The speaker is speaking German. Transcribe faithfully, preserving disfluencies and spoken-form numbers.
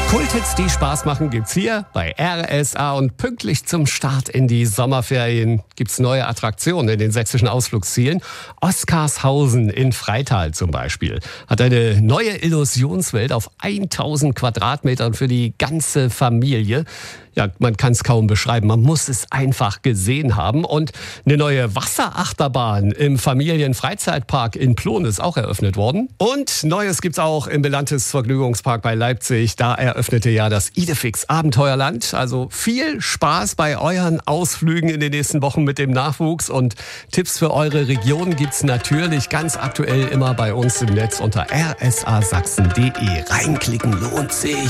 Kulthits, die Spaß machen, gibt's hier bei R S A. Und pünktlich zum Start in die Sommerferien gibt's neue Attraktionen in den sächsischen Ausflugszielen. Oskarshausen in Freital zum Beispiel hat eine neue Illusionswelt auf tausend Quadratmetern für die ganze Familie. Ja, man kann es kaum beschreiben. Man muss es einfach gesehen haben. Und eine neue Wasserachterbahn im Familienfreizeitpark in Plon ist auch eröffnet worden. Und Neues gibt's auch im Belantes Vergnügungspark bei Leipzig. Da eröffnete ja das Idefix Abenteuerland. Also viel Spaß bei euren Ausflügen in den nächsten Wochen mit dem Nachwuchs. Und Tipps für eure Region gibt's natürlich ganz aktuell immer bei uns im Netz unter r s a sachsen punkt d e. Reinklicken lohnt sich.